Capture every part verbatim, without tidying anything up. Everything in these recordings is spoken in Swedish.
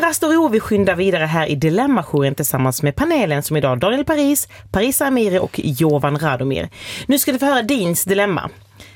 rast och ro, vi skyndar vidare här i Dilemma-jouren tillsammans med panelen som idag Daniel Paris, Parisa Amiri och Jovan Radomir. Nu ska du få höra Dins dilemma.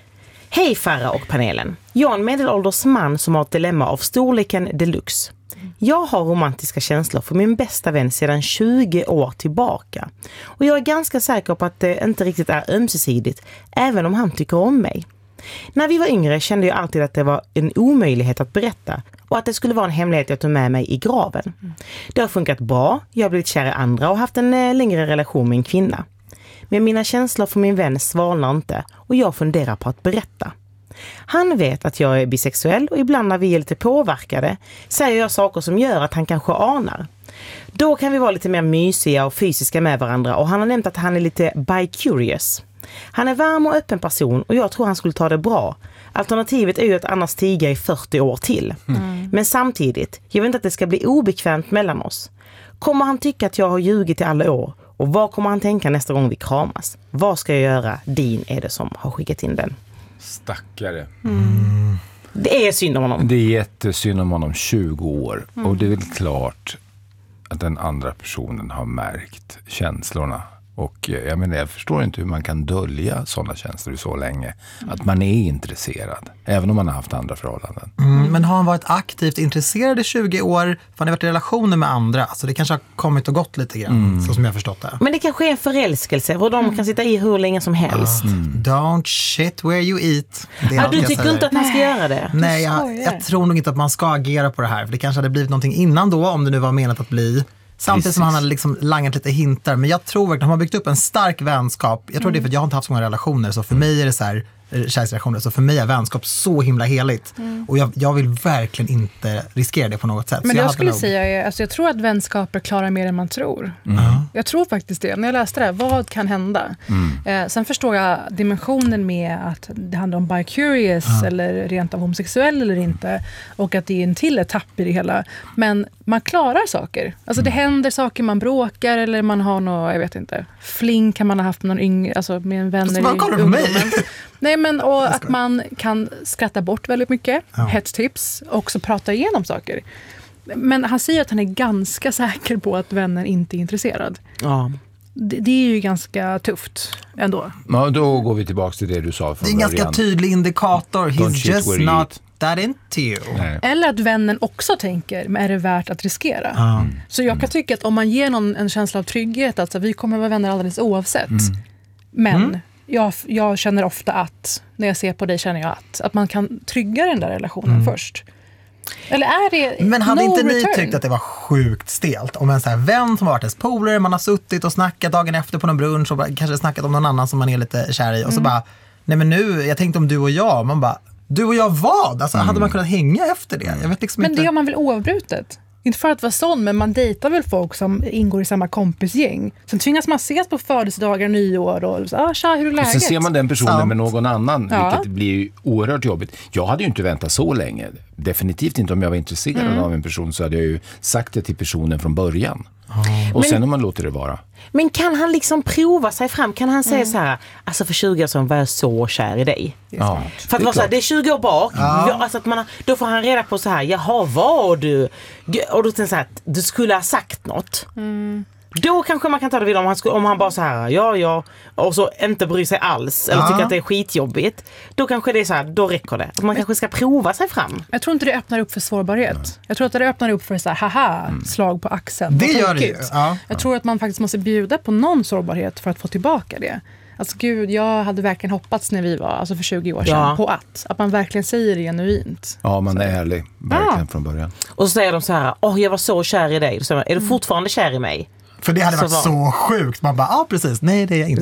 Hej Farah och panelen. Jag är en medelålders man som har ett dilemma av storleken deluxe. Jag har romantiska känslor för min bästa vän sedan tjugo år tillbaka. Och jag är ganska säker på att det inte riktigt är ömsesidigt, även om han tycker om mig. När vi var yngre kände jag alltid att det var en omöjlighet att berätta och att det skulle vara en hemlighet jag tog med mig i graven. Det har funkat bra, jag har blivit kär i andra och haft en längre relation med en kvinna. Men mina känslor för min vän svalnar inte och jag funderar på att berätta. Han vet att jag är bisexuell och ibland när vi är lite påverkade säger jag saker som gör att han kanske anar. Då kan vi vara lite mer mysiga och fysiska med varandra och han har nämnt att han är lite bi-curious. Han är varm och öppen person och jag tror han skulle ta det bra. Alternativet är ju att annars tiga i fyrtio år till. Mm. Men samtidigt, jag vet inte att det ska bli obekvämt mellan oss. Kommer han tycka att jag har ljugit i alla år? Och vad kommer han tänka nästa gång vi kramas? Vad ska jag göra? Din är det som har skickat in den. Stackare. Mm. Det är synd om honom. Det är jättesynd om honom, tjugo år. Mm. Och det är väl klart att den andra personen har märkt känslorna. Och jag menar, jag förstår inte hur man kan dölja sådana känslor så länge. Att man är intresserad, även om man har haft andra förhållanden. Mm, men har han varit aktivt intresserad i tjugo år? För han har varit i relationer med andra. Alltså det kanske har kommit och gått lite grann, mm. så som jag har förstått det. Men det kanske är en förälskelse, och de kan sitta i hur länge som helst. Mm. Don't shit where you eat. Det ja, du tycker inte att man ska göra det? Nej, jag, jag tror nog inte att man ska agera på det här. För det kanske hade blivit någonting innan då, om det nu var menat att bli... Samtidigt Precis. Som han hade liksom langat lite hintar. Men jag tror verkligen att de har byggt upp en stark vänskap. Jag tror mm. det är för att jag har inte haft så många relationer. Så för mig är det så här, kärleksrelationer. Så för mig är vänskap så himla heligt. Mm. Och jag, jag vill verkligen inte riskera det på något sätt. Men så jag, jag skulle nog... säga är, alltså jag tror att vänskaper klarar mer än man tror. Mm. Jag tror faktiskt det. När jag läste det, vad kan hända? Mm. Eh, sen förstår jag dimensionen med att det handlar om bi-curious mm. eller rent av homosexuell eller inte. Och att det är en till etapp i det hela. Men man klarar saker. Alltså det händer saker, man bråkar eller man har något, jag vet inte, fling kan man ha haft med någon yngre, alltså med en vän i ungdomen. Nej, men och att man kan skratta bort väldigt mycket, ja. Hetstips, och också prata igenom saker. Men han säger att han är ganska säker på att vännen inte är intresserad. Ja. Det, det är ju ganska tufft ändå. Ja, då går vi tillbaka till det du sa från början. Det är en ganska tydlig indikator. He's just not that into you. Nej. Eller att vännen också tänker, men är det värt att riskera? Mm. Så jag kan tycka att om man ger någon en känsla av trygghet, alltså vi kommer att vara vänner alldeles oavsett. Mm. Men mm. Jag, jag känner ofta att, när jag ser på dig känner jag att, att man kan trygga den där relationen mm. först. Eller är det Men hade no inte ni return? tyckt att det var sjukt stelt om en så här vän som har varit ens polare, man har suttit och snackat dagen efter på någon brunch och kanske snackat om någon annan som man är lite kär i och mm. så bara, nej men nu, jag tänkte om du och jag, man bara, du och jag vad? Alltså mm. hade man kunnat hänga efter det? Jag vet liksom men inte. det gör man väl oavbrutet? Inte för att vara sån, men man dejtar väl folk som ingår i samma kompisgäng. Sen tvingas man ses på födelsedagar, nyår och så, ah, tja, hur är läget? Och sen ser man den personen Sant. med någon annan, ja. vilket blir ju oerhört jobbigt. Jag hade ju inte väntat så länge. Definitivt inte om jag var intresserad mm. av en person, så hade jag ju sagt det till personen från början. Oh. Och men, sen om man låter det vara. Men kan han liksom prova sig fram? Kan han säga mm. så här, alltså för tjugo år sedan var jag så kär i dig. Ja, för att det, vara så här, det är tjugo år bak. Ja. Alltså att man, då får han reda på så här, jaha, var du? Och då tänker så här, du skulle ha sagt något. Mm. Då kanske man kan ta det vidare om han, skulle, om han bara så här, ja, ja, och så inte bryr sig alls eller ja. tycker att det är skitjobbigt. Då kanske det är så här, då räcker det. Man kanske ska prova sig fram. Jag tror inte det öppnar upp för sårbarhet. Mm. Jag tror att det öppnar upp för så här, haha, mm. slag på axeln. Det gör det ju. Ja. Jag tror att man faktiskt måste bjuda på någon sårbarhet för att få tillbaka det. Alltså gud, jag hade verkligen hoppats när vi var, alltså för tjugo år sedan, ja. på att. Att man verkligen säger det genuint. Ja, man är ärlig. Verkligen ja. från början. Och så säger de så här, åh, oh, jag var så kär i dig. Så, är du fortfarande kär i mig? För det hade varit så, var... så sjukt. Man bara, ja ah, precis, nej det är jag inte.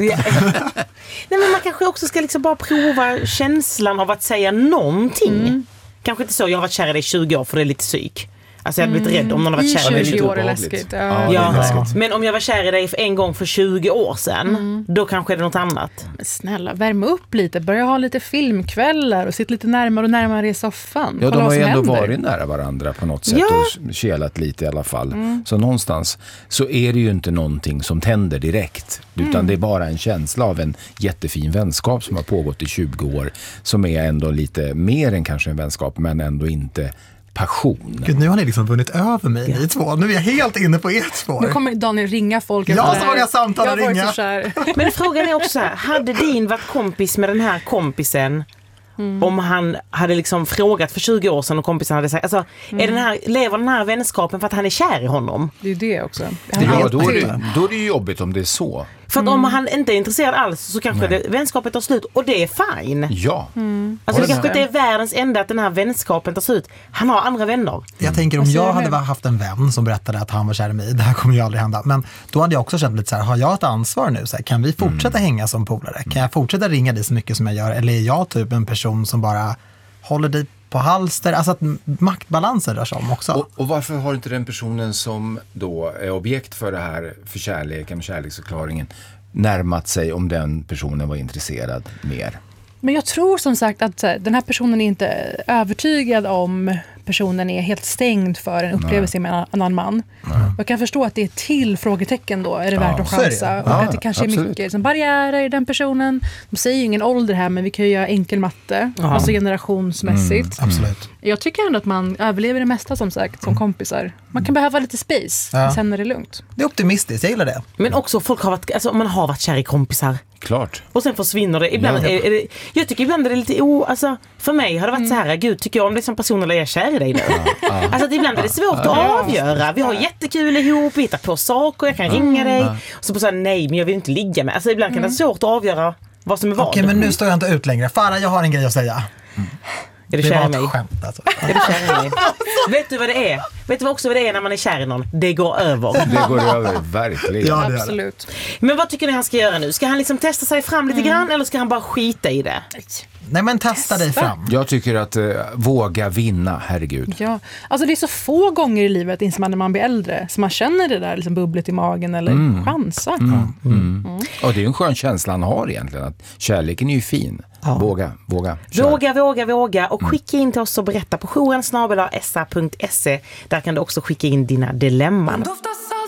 Nej, men man kanske också ska liksom bara prova känslan av att säga någonting. Mm. Kanske inte så, jag har varit kär i dig i tjugo år för det är lite psyk. Alltså jag hade blivit rädd om någon har varit kär i dig. tjugo år är läskigt. Ja. Ja, ja. det är läskigt. Men om jag var kär i dig för en gång för tjugo år sedan, mm. då kanske är det något annat. Men snälla, värm upp lite. Börja ha lite filmkvällar och sitta lite närmare och närmare i soffan. Ja, Kolla de har ju ändå händer. varit nära varandra på något sätt ja. och kelat lite i alla fall. Mm. Så någonstans så är det ju inte någonting som tänder direkt. Utan mm. det är bara en känsla av en jättefin vänskap som har pågått i tjugo år. Som är ändå lite mer än kanske en vänskap, men ändå inte passion. Gud, nu har ni liksom vunnit över mig, ni två. Nu är jag helt inne på ert spår. Nu kommer Daniel ringa folk. Ja, så många samtal att ringa. Men frågan är också så här, hade din varit kompis med den här kompisen mm. om han hade liksom frågat för tjugo år sedan och kompisen hade sagt, alltså, mm. är den här, lever den här vänskapen för att han är kär i honom? Det är det också. Ja, då är det, då är det ju jobbigt om det är så. För att mm. om han inte är intresserad alls så kanske det, vänskapet tar slut och det är fine. Ja. Mm. Alltså det kanske inte är världens enda att den här vänskapen tar slut. Han har andra vänner. Jag tänker om jag hade haft en vän som berättade att han var kär i mig, det här kommer ju aldrig hända. Men då hade jag också känt lite så här, har jag ett ansvar nu? Så här, kan vi fortsätta mm. hänga som polare? Kan jag fortsätta ringa dig så mycket som jag gör? Eller är jag typ en person som bara håller dig på halster? Alltså att maktbalanser rör sig om också. Och, och varför har inte den personen som då är objekt för det här, för kärleken och kärleksförklaringen, närmat sig om den personen var intresserad mer? Men jag tror som sagt att här, den här personen är inte övertygad om personen är helt stängd för en upplevelse Nej. med en annan man. Nej. Jag kan förstå att det är till frågetecken då, är det värt ja, att chansa. Och ja, att det kanske absolut. är mycket liksom, barriärer i den personen. De säger ju ingen ålder här, men vi kan ju göra enkel matte. Ja. Alltså generationsmässigt. Mm, absolut. Jag tycker ändå att man överlever det mesta som sagt, som kompisar. Man kan behöva lite space, ja. sen är det lugnt. Det är optimistiskt, jag gillar det. Men också folk har varit, alltså man har varit kär i kompisar. Klart. Och sen försvinner det. Ibland ja. är, är det, jag tycker ibland är det lite o... Alltså, för mig har det varit mm. så här, gud, tycker jag om det som person eller är jag kär i dig nu? Ja, ja. Alltså att ibland är det svårt ja. att avgöra. Vi har jättekul ihop, vi hittar på saker, jag kan mm. ringa dig. Ja. Och så på så här, nej, men jag vill inte ligga med. Alltså ibland kan mm. det vara svårt att avgöra vad som är vad. Okej, men nu står jag inte ut längre. Farah, jag har en grej att säga. Mm. Är du kär i mig? Skämt, alltså. Är du kär i mig? Vet du vad det är? Vet du också vad det är när man är kär i någon? Det går över. Det går över, verkligen. Ja, det absolut. Men vad tycker ni han ska göra nu? Ska han liksom testa sig fram lite mm. grann eller ska han bara skita i det? Nej, men testa, testa. dig fram. Jag tycker att uh, våga vinna, herregud. Ja, alltså det är så få gånger i livet innan man, när man blir äldre så man känner det där liksom bubblet i magen eller mm. chansa. Mm. Mm. Mm. Mm. Och det är en skön känsla han har egentligen, att kärleken är ju fin. Ja. Våga, våga. Kör. Våga, våga, våga. Och skicka in till oss och berätta på jouren snabel-a s a punkt se. Där kan du också skicka in dina dilemman.